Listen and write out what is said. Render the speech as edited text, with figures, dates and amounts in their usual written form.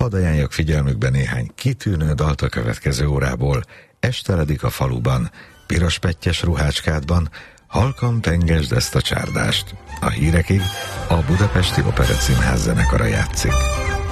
Hadd ajánljak figyelmükbe néhány kitűnő dalt a következő órából. Esteledik a faluban, pirospettyes ruhácskádban, halkan pengesd ezt a csárdást. A hírekig a Budapesti Operettszínház zenekara játszik.